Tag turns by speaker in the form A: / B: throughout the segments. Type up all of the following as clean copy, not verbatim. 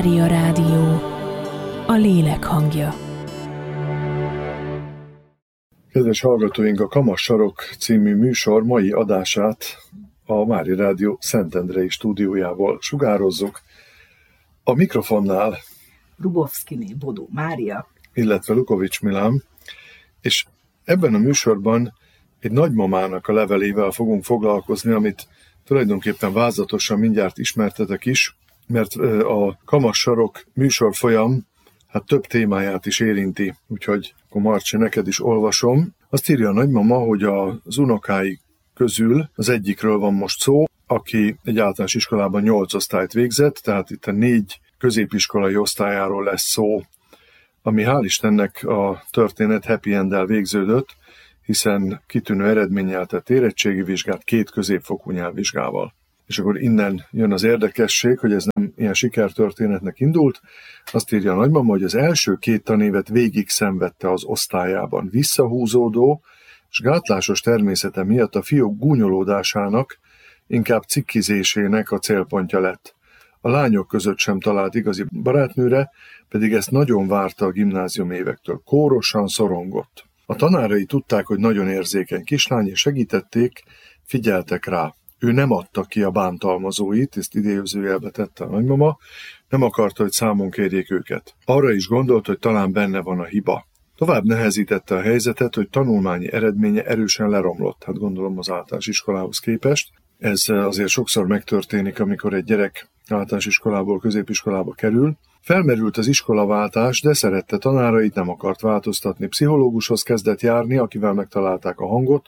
A: Mária Rádió, a lélek hangja.
B: Kedves hallgatóink, a Kamasz Sarok című műsor mai adását a Mária Rádió Szentendrei stúdiójából sugározzuk. A mikrofonnál
C: Rubovszkiné Bodó Mária,
B: illetve Lukovics Milán, és ebben a műsorban egy nagymamának a levelével fogunk foglalkozni, amit tulajdonképpen vázlatosan mindjárt ismertetek is, mert a Kamasz Sarok műsorfolyam több témáját is érinti, úgyhogy akkor Marcsi, neked is olvasom. Azt írja a nagymama, hogy az unokái közül az egyikről van most szó, aki egy általános iskolában 8 osztályt végzett, tehát itt a 4 középiskolai osztályáról lesz szó, ami hál' Istennek a történet happy end-el végződött, hiszen kitűnő eredménnyel tett érettségi vizsgát 2 középfokú nyelvvizsgával. És akkor innen jön az érdekesség, hogy ez nem ilyen sikertörténetnek indult. Azt írja a nagymama, hogy az első 2 tanévet végig szenvedte az osztályában. Visszahúzódó és gátlásos természete miatt a fiúk gúnyolódásának, inkább cikkizésének a célpontja lett. A lányok között sem talált igazi barátnőre, pedig ezt nagyon várta a gimnázium évektől. Kórosan szorongott. A tanárai tudták, hogy nagyon érzékeny kislány, és segítették, figyeltek rá. Ő nem adta ki a bántalmazóit, ezt idézőjelbe tette a nagymama, nem akarta, hogy számon kérjék őket. Arra is gondolt, hogy talán benne van a hiba. Tovább nehezítette a helyzetet, hogy tanulmányi eredménye erősen leromlott, gondolom az általános iskolához képest. Ez azért sokszor megtörténik, amikor egy gyerek általános iskolából középiskolába kerül. Felmerült az iskolaváltás, de szerette tanárait, nem akart változtatni. Pszichológushoz kezdett járni, akivel megtalálták a hangot.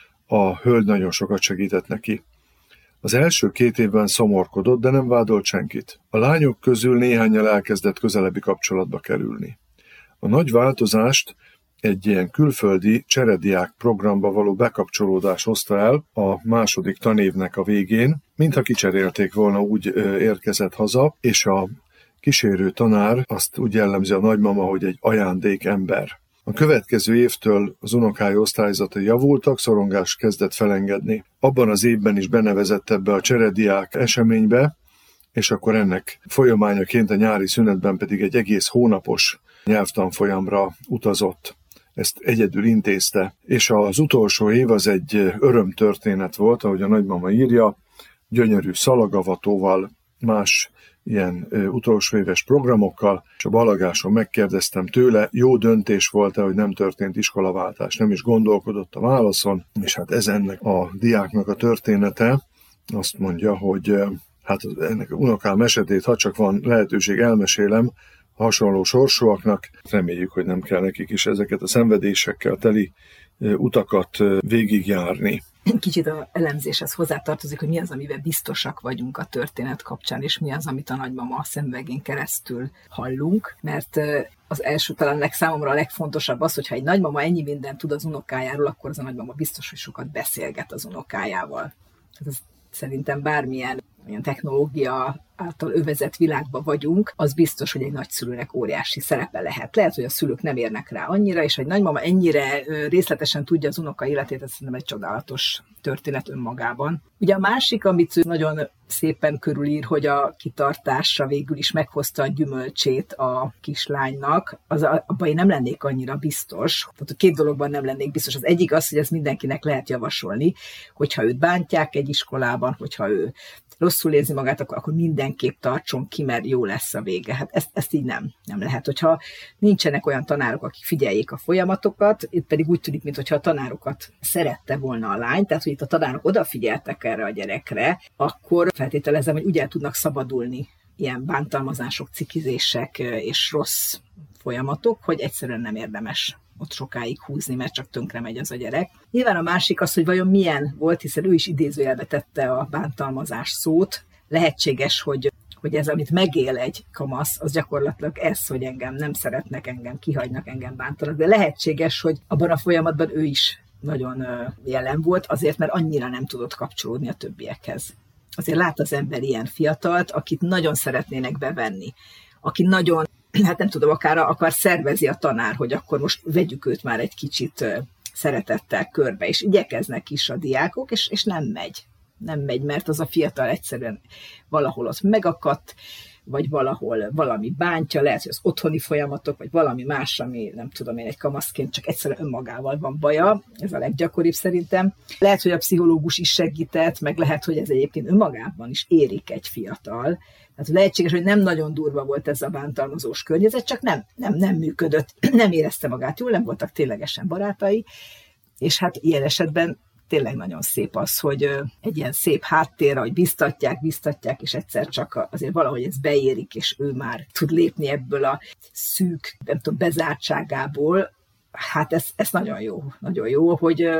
B: A hölgy nagyon sokat segített neki. Az első 2 évben szomorkodott, de nem vádolt senkit. A lányok közül néhánnyal elkezdett közelebbi kapcsolatba kerülni. A nagy változást egy ilyen külföldi cserediák programba való bekapcsolódás hozta el a második tanévnek a végén, mintha kicserélték volna, úgy érkezett haza, és a kísérő tanár azt úgy jellemzi a nagymama, hogy egy ajándékember. A következő évtől az unokái osztályzatai javultak, szorongás kezdett felengedni. Abban az évben is benevezett ebbe a cserediák eseménybe, és akkor ennek folyamányaként a nyári szünetben pedig egy egész hónapos nyelvtanfolyamra utazott. Ezt egyedül intézte, és az utolsó év az egy örömtörténet volt, ahogy a nagymama írja, gyönyörű szalagavatóval, más ilyen utolsó éves programokkal, és a ballagásson megkérdeztem tőle, jó döntés volt-e, hogy nem történt iskolaváltás, nem is gondolkodott a válaszon, és ez ennek a diáknak a története. Azt mondja, hogy ennek a unokám esetét, ha csak van lehetőség, elmesélem hasonló sorsúaknak. Reméljük, hogy nem kell nekik is ezeket a szenvedésekkel teli utakat végigjárni.
C: Kicsit az elemzéshez hozzátartozik, hogy mi az, amiben biztosak vagyunk a történet kapcsán, és mi az, amit a nagymama szemüvegén keresztül hallunk, mert az első talán számomra a legfontosabb az, hogyha egy nagymama ennyi mindent tud az unokájáról, akkor az a nagymama biztos, hogy sokat beszélget az unokájával. Ez szerintem bármilyen technológia által övezett világban vagyunk, az biztos, hogy egy nagyszülőnek óriási szerepe lehet. Lehet, hogy a szülők nem érnek rá annyira, és egy nagymama ennyire részletesen tudja az unoka életét, ez szerintem egy csodálatos történet önmagában. Ugye a másik, amit nagyon szépen körülír, hogy a kitartásra végül is meghozta a gyümölcsét a kislánynak, abban én nem lennék annyira biztos. Tehát 2 dologban nem lennék biztos. Az egyik az, hogy ezt mindenkinek lehet javasolni, hogyha őt bántják egy iskolában, hogyha ő rosszul érzi magát, akkor mindenképp tartson ki, mert jó lesz a vége. Ezt így nem lehet. Hogyha nincsenek olyan tanárok, akik figyeljék a folyamatokat, itt pedig úgy tűnik, mintha a tanárokat szerette volna a lány, tehát hogy itt a tanárok odafigyeltek erre a gyerekre, akkor feltételezem, hogy úgy el tudnak szabadulni ilyen bántalmazások, cikizések és rossz folyamatok, hogy egyszerűen nem érdemes ott sokáig húzni, mert csak tönkre megy az a gyerek. Nyilván a másik az, hogy vajon milyen volt, hiszen ő is idézőjelbe tette a bántalmazás szót. Lehetséges, hogy ez, amit megél egy kamasz, az gyakorlatilag ez, hogy engem nem szeretnek, engem kihagynak, engem bántanak, de lehetséges, hogy abban a folyamatban ő is nagyon jelen volt, azért, mert annyira nem tudott kapcsolódni a többiekhez. Azért lát az ember ilyen fiatalt, akit nagyon szeretnének bevenni, aki nagyon, nem tudom, akár szervezi a tanár, hogy akkor most vegyük őt már egy kicsit szeretettel körbe, és igyekeznek is a diákok, és nem megy, mert az a fiatal egyszerűen valahol ott megakadt, vagy valahol valami bántja, lehet, hogy az otthoni folyamatok, vagy valami más, ami nem tudom én, egy kamaszként csak egyszerűen önmagával van baja, ez a leggyakoribb szerintem. Lehet, hogy a pszichológus is segített, meg lehet, hogy ez egyébként önmagában is érik egy fiatal. Tehát lehetséges, hogy nem nagyon durva volt ez a bántalmazós környezet, csak nem működött, nem érezte magát jól, nem voltak ténylegesen barátai, és hát ilyen esetben tényleg nagyon szép az, hogy egy ilyen szép háttérre, hogy biztatják, és egyszer csak azért valahogy ez beérik, és ő már tud lépni ebből a szűk, nem tudom, bezártságából. Hát ez nagyon jó, hogy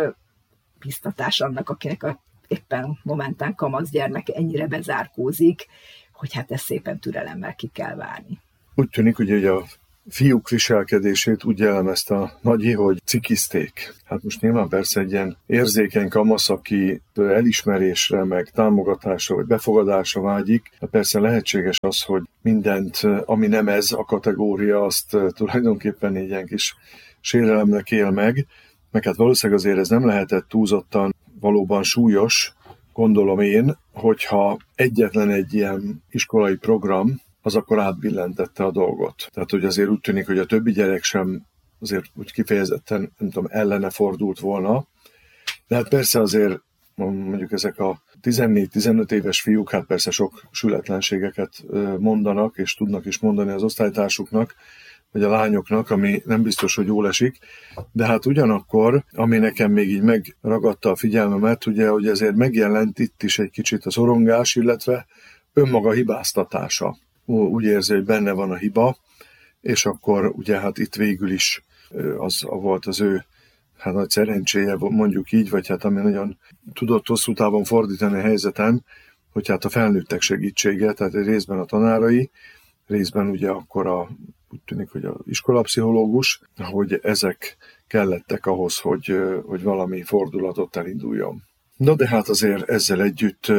C: biztatás annak, akinek éppen momentán kamasz gyermeke ennyire bezárkózik, hogy hát ezt szépen türelemmel ki kell várni.
B: Úgy tűnik, hogy a fiúk viselkedését úgy jellemezte a nagyi, hogy cikizték. Hát most nyilván persze egy ilyen érzékeny kamasz, aki elismerésre, meg támogatásra, vagy befogadásra vágyik, de persze lehetséges az, hogy mindent, ami nem ez a kategória, azt tulajdonképpen egy ilyen kis sérelemnek él meg hát valószínűleg azért ez nem lehetett túlzottan valóban súlyos, gondolom én, hogyha egyetlen egy ilyen iskolai program, az akkor átbillentette a dolgot. Tehát, hogy azért úgy tűnik, hogy a többi gyerek sem azért úgy kifejezetten, nem tudom, ellene fordult volna. De hát persze azért mondjuk ezek a 14-15 éves fiúk, hát persze sok sületlenségeket mondanak, és tudnak is mondani az osztálytársuknak, vagy a lányoknak, ami nem biztos, hogy jól esik. De hát ugyanakkor, ami nekem még így megragadta a figyelmemet, ugye, hogy ezért megjelent itt is egy kicsit a szorongás, illetve önmaga hibáztatása. Úgy érzi, hogy benne van a hiba, és akkor ugye hát itt végül is az volt az ő hát nagy szerencséje, mondjuk így, vagy hát ami nagyon tudott hosszú távon fordítani a helyzeten, hogy hát a felnőttek segítsége, tehát részben a tanárai, részben ugye akkor úgy tűnik, hogy az iskolapszichológus, hogy ezek kellettek ahhoz, hogy valami fordulatot elinduljon. Na de hát azért ezzel együtt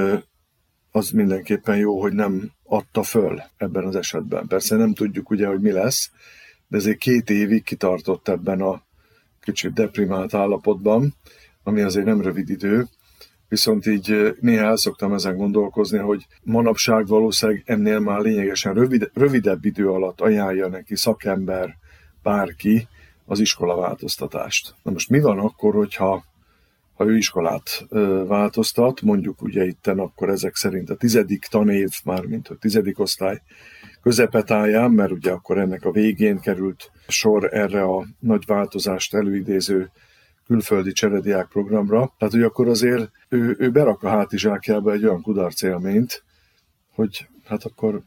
B: az mindenképpen jó, hogy nem adta föl ebben az esetben. Persze nem tudjuk ugye, hogy mi lesz, de ezért 2 évig kitartott ebben a kicsit deprimált állapotban, ami azért nem rövid idő, viszont így néha el szoktam ezen gondolkozni, hogy manapság valószínűleg ennél már lényegesen rövidebb idő alatt ajánlja neki szakember, bárki az iskolaváltoztatást. Na most mi van akkor, hogyha ő iskolát változtat, mondjuk ugye itten akkor ezek szerint a 10. tanév, mármint a 10. osztály közepetáján, mert ugye akkor ennek a végén került sor erre a nagy változást előidéző külföldi cserediák programra. Tehát, hogy akkor azért ő berak a hátizsákjába egy olyan kudarc élményt, hogy hát akkor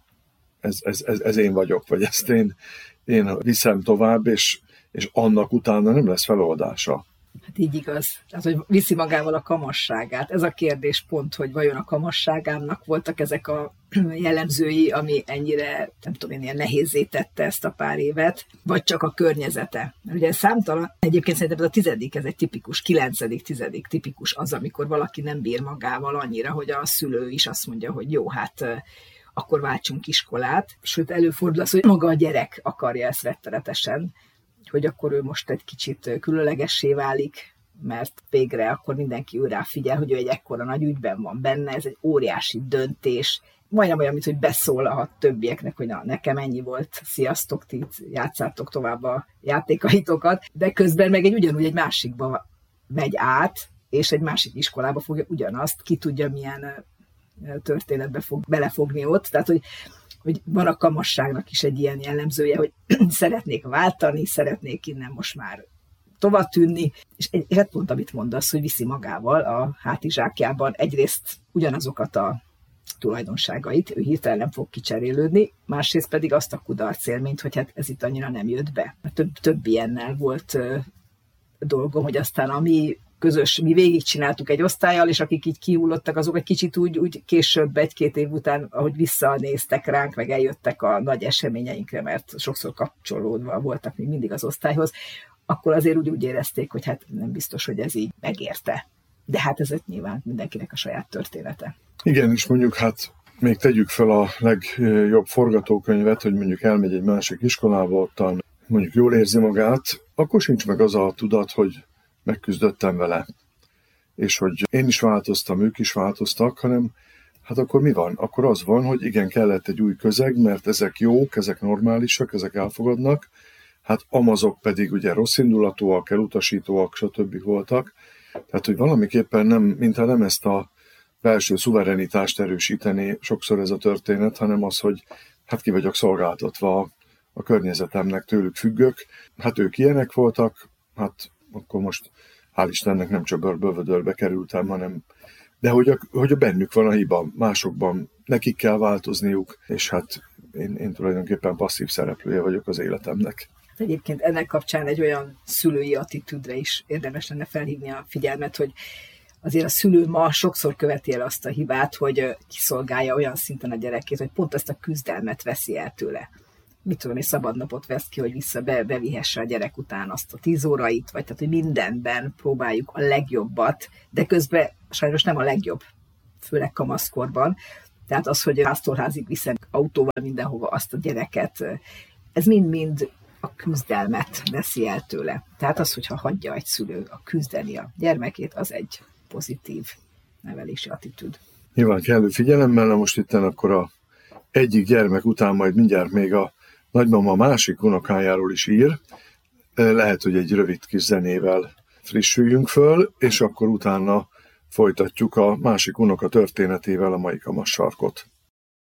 B: ez én vagyok, vagy ezt én viszem tovább, és annak utána nem lesz feloldása.
C: Hát így igaz. Tehát, hogy viszi magával a kamasságát. Ez a kérdés pont, hogy vajon a kamasságának voltak ezek a jellemzői, ami ennyire, nem tudom én, ilyen nehézzé tette ezt a pár évet, vagy csak a környezete. Ugye számtalan, egyébként szerintem ez a 10. ez egy tipikus, 9., 10. tipikus az, amikor valaki nem bír magával annyira, hogy a szülő is azt mondja, hogy jó, hát akkor váltsunk iskolát. Sőt, előfordul az, hogy maga a gyerek akarja ezt rettenetesen, hogy akkor ő most egy kicsit különlegessé válik, mert végre akkor mindenki ő rá figyel, hogy ő egy ekkora nagy ügyben van benne, ez egy óriási döntés, majdnem olyan, mint hogy beszól a többieknek, hogy na, nekem ennyi volt, sziasztok, ti játszátok tovább a játékaitokat, de közben meg ugyanúgy egy másikba megy át, és egy másik iskolába fogja ugyanazt, ki tudja milyen történetbe fog belefogni ott, tehát hogy van a kamasságnak is egy ilyen jellemzője, hogy szeretnék váltani, szeretnék innen most már tovább tűnni, és hát pont amit mondasz, hogy viszi magával a hátizsákjában egyrészt ugyanazokat a tulajdonságait, ő hirtelen nem fog kicserélődni, másrészt pedig azt a kudarc élményt, hogy hát ez itt annyira nem jött be. Több ilyennel volt dolgom, hogy aztán ami közös, mi végigcsináltuk egy osztállyal, és akik így kihullottak, azok egy kicsit úgy később, 1-2 év után, ahogy visszanéztek ránk, meg eljöttek a nagy eseményeinkre, mert sokszor kapcsolódva voltak még mindig az osztályhoz, akkor azért úgy érezték, hogy hát nem biztos, hogy ez így megérte. De hát ez nyilván mindenkinek a saját története.
B: Igen, és mondjuk hát még tegyük fel a legjobb forgatókönyvet, hogy mondjuk elmegy egy másik iskolába, ottan mondjuk jól érzi magát, akkor sincs meg az a tudat, hogy megküzdöttem vele, és hogy én is változtam, ők is változtak, hanem hát akkor mi van? Akkor az van, hogy igen, kellett egy új közeg, mert ezek jók, ezek normálisak, ezek elfogadnak, hát amazok pedig ugye rosszindulatúak, elutasítóak, stb. Voltak. Tehát, hogy valamiképpen mintha nem ezt a belső szuverenitást erősíteni sokszor ez a történet, hanem az, hogy hát ki vagyok szolgáltatva a környezetemnek, tőlük függök. Hát ők ilyenek voltak, hát akkor most hál' Istennek nem csöbörből-vödörbe kerültem, hanem de hogy a bennük van a hiba, másokban nekik kell változniuk, és hát én tulajdonképpen passzív szereplője vagyok az életemnek.
C: Egyébként ennek kapcsán egy olyan szülői attitűdre is érdemes lenne felhívni a figyelmet, hogy azért a szülő ma sokszor követi el azt a hibát, hogy kiszolgálja olyan szinten a gyerekét, hogy pont ezt a küzdelmet veszi el tőle. Mit tudom, egy szabadnapot vesz ki, hogy bevihesse a gyerek után azt a 10 órait, vagy tehát, hogy mindenben próbáljuk a legjobbat, de közben sajnos nem a legjobb, főleg kamaszkorban. Tehát az, hogy háztól-házig viszem autóval mindenhova azt a gyereket, ez mind-mind a küzdelmet veszi el tőle. Tehát az, hogyha hagyja egy szülő küzdeni a gyermekét, az egy pozitív nevelési attitűd.
B: Nyilván kellő figyelemmel, na most itten akkor a egyik gyermek után majd mindjárt még a nagymama másik unokájáról is ír. Lehet, hogy egy rövid kis zenével frissüljünk föl, és akkor utána folytatjuk a másik unoka történetével a mai Kamasz Sarkot.